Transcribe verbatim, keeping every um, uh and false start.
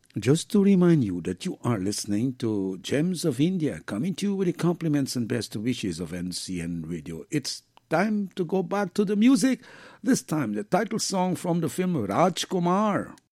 Just to remind you that you are listening to Gems of India, coming to you with the compliments and best wishes of N C N Radio. It's time to go back to the music. This time, the title song from the film Rajkumar.